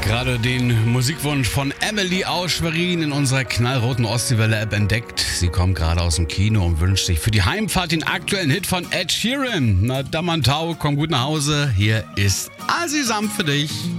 Gerade den Musikwunsch von Emily aus Schwerin in unserer knallroten Ostseewelle-App entdeckt. Sie kommt gerade aus dem Kino und wünscht sich für die Heimfahrt den aktuellen Hit von Ed Sheeran. Na, Damantau, komm gut nach Hause. Hier ist Asisam für dich.